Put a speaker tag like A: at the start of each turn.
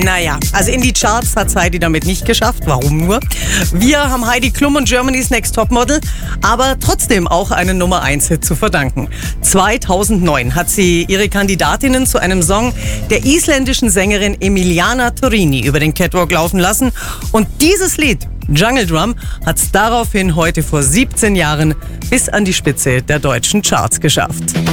A: Naja, also in die Charts hat Heidi damit nicht geschafft. Warum nur? Wir haben Heidi Klum und Germany's Next Topmodel, aber trotzdem auch einen Nummer 1-Hit zu verdanken. 2009 hat sie ihre Kandidatinnen zu einem Song der isländischen Sängerin Emiliana Torrini über den Catwalk laufen lassen. Und dieses Lied, Jungle Drum, hat es daraufhin heute vor 17 Jahren bis an die Spitze der deutschen Charts geschafft.